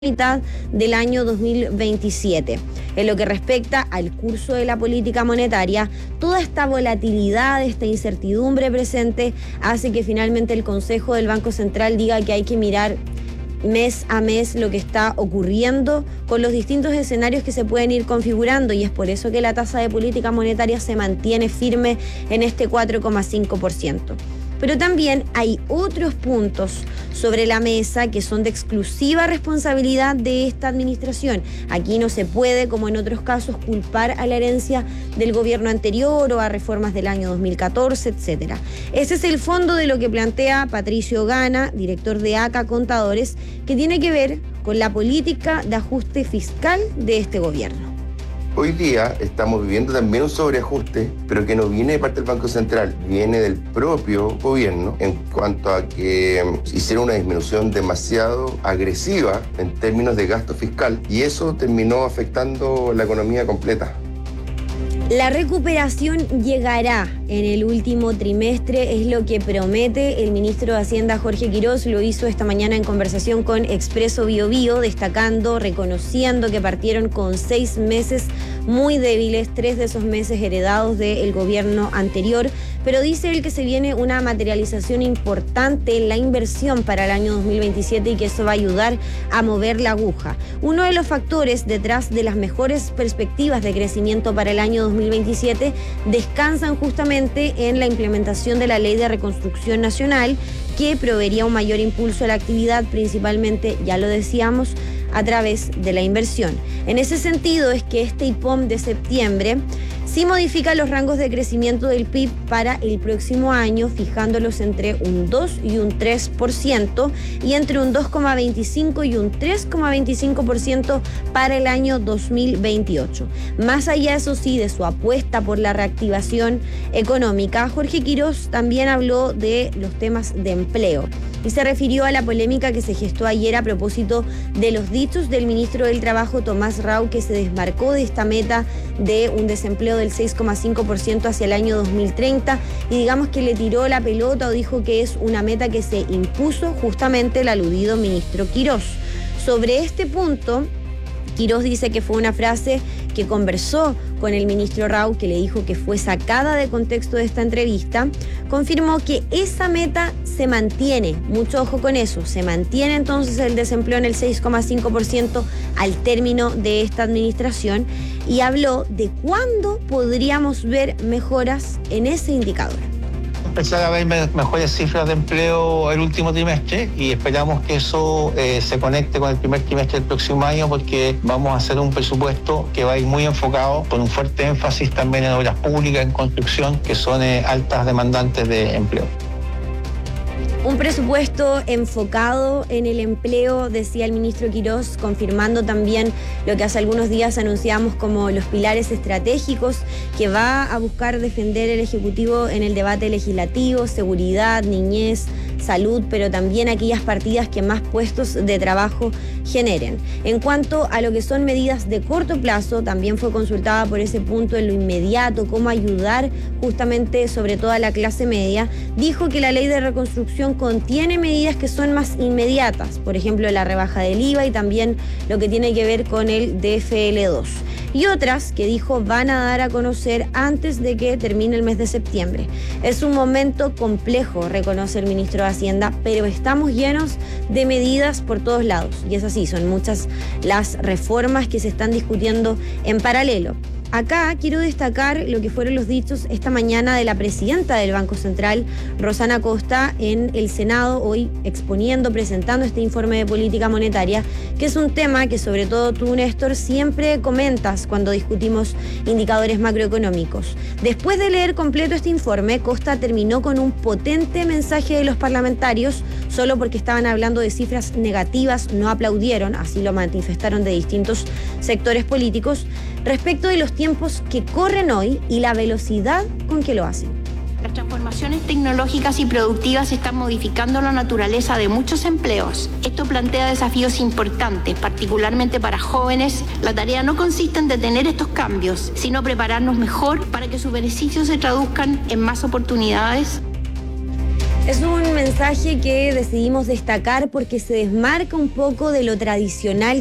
mitad del año 2027. En lo que respecta al curso de la política monetaria, toda esta volatilidad, esta incertidumbre presente hace que finalmente el Consejo del Banco Central diga que hay que mirar mes a mes lo que está ocurriendo con los distintos escenarios que se pueden ir configurando, y es por eso que la tasa de política monetaria se mantiene firme en este 4,5%. Pero también hay otros puntos sobre la mesa que son de exclusiva responsabilidad de esta administración. Aquí no se puede, como en otros casos, culpar a la herencia del gobierno anterior o a reformas del año 2014, etc. Ese es el fondo de lo que plantea Patricio Gana, director de ACA Contadores, que tiene que ver con la política de ajuste fiscal de este gobierno. Hoy día estamos viviendo también un sobreajuste, pero que no viene de parte del Banco Central, viene del propio gobierno en cuanto a que hicieron una disminución demasiado agresiva en términos de gasto fiscal, y eso terminó afectando la economía completa. La recuperación llegará en el último trimestre, es lo que promete el ministro de Hacienda Jorge Quirós. Lo hizo esta mañana en conversación con Expreso Biobío, destacando, reconociendo que partieron con 6 meses muy débiles, 3 de esos meses heredados del gobierno anterior, pero dice él que se viene una materialización importante en la inversión para el año 2027 y que eso va a ayudar a mover la aguja. Uno de los factores detrás de las mejores perspectivas de crecimiento para el año 2027 descansan justamente en la implementación de la Ley de Reconstrucción Nacional, que proveería un mayor impulso a la actividad, principalmente, ya lo decíamos, a través de la inversión. En ese sentido es que este IPOM de septiembre sí modifica los rangos de crecimiento del PIB para el próximo año, fijándolos entre un 2 y un 3% y entre un 2,25 y un 3,25% para el año 2028. Más allá, eso sí, de su apuesta por la reactivación económica, Jorge Quirós también habló de los temas de empleo y se refirió a la polémica que se gestó ayer a propósito de los dichos del ministro del Trabajo, Tomás Rau, que se desmarcó de esta meta de un desempleo del 6,5% hacia el año 2030 y digamos que le tiró la pelota o dijo que es una meta que se impuso justamente el aludido ministro Quirós. Sobre este punto, Quirós dice que fue una frase que conversó con el ministro Rau, que le dijo que fue sacada de contexto de esta entrevista. Confirmó que esa meta se mantiene, mucho ojo con eso, se mantiene entonces el desempleo en el 6,5% al término de esta administración, y habló de cuándo podríamos ver mejoras en ese indicador. Empezar a ver mejores cifras de empleo el último trimestre, y esperamos que eso se conecte con el primer trimestre del próximo año, porque vamos a hacer un presupuesto que va a ir muy enfocado, con un fuerte énfasis también en obras públicas, en construcción, que son altas demandantes de empleo. Un presupuesto enfocado en el empleo, decía el ministro Quirós, confirmando también lo que hace algunos días anunciamos como los pilares estratégicos que va a buscar defender el Ejecutivo en el debate legislativo: seguridad, niñez, salud, pero también aquellas partidas que más puestos de trabajo generen. En cuanto a lo que son medidas de corto plazo, también fue consultada por ese punto en lo inmediato, cómo ayudar justamente sobre todo a la clase media. Dijo que la Ley de Reconstrucción contiene medidas que son más inmediatas, por ejemplo la rebaja del IVA y también lo que tiene que ver con el DFL2. Y otras que dijo van a dar a conocer antes de que termine el mes de septiembre. Es un momento complejo, reconoce el ministro de Hacienda, pero estamos llenos de medidas por todos lados. Y es así, son muchas las reformas que se están discutiendo en paralelo. Acá quiero destacar lo que fueron los dichos esta mañana de la presidenta del Banco Central, Rosana Costa, en el Senado, hoy exponiendo, presentando este informe de política monetaria, que es un tema que sobre todo tú, Néstor, siempre comentas cuando discutimos indicadores macroeconómicos. Después de leer completo este informe, Costa terminó con un potente mensaje de los parlamentarios. Solo porque estaban hablando de cifras negativas no aplaudieron, así lo manifestaron de distintos sectores políticos, respecto de los tiempos que corren hoy y la velocidad con que lo hacen. Las transformaciones tecnológicas y productivas están modificando la naturaleza de muchos empleos. Esto plantea desafíos importantes, particularmente para jóvenes. La tarea no consiste en detener estos cambios, sino prepararnos mejor para que sus beneficios se traduzcan en más oportunidades. Es un mensaje que decidimos destacar porque se desmarca un poco de lo tradicional